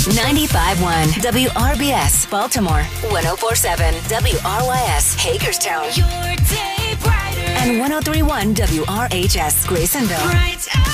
95.1 WRBS, Baltimore. 104.7 WRYS, Hagerstown. Your day brighter. And 103.1 WRHS, Graysonville. Bright